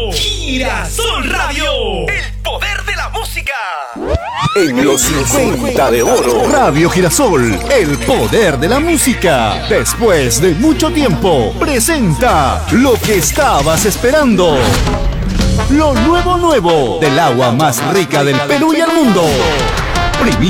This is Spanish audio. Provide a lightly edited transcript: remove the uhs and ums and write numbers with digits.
Girasol Radio, el poder de la música. En los 50 de oro, Radio Girasol, el poder de la música. Después de mucho tiempo, presenta lo que estabas esperando. Lo nuevo del agua más rica del Perú y el mundo.